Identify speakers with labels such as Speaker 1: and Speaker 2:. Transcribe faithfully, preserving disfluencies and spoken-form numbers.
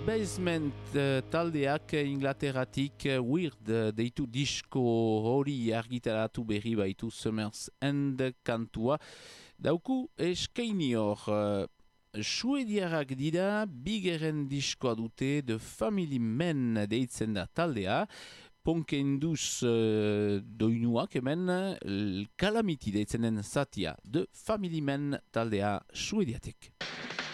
Speaker 1: Basement uh, taldeak Inglaterratik uh, Weird uh, deitu disko hori argitaratu berri baitu Summers End kantua. Dauku eskaini hor, uh, Suediarrak dira, bigeren diskoa dute The Family Men deitzen da taldea. Punkenduz uh, doinuak hemen Calamity deitzen den zatia The Family Men taldea suediatik.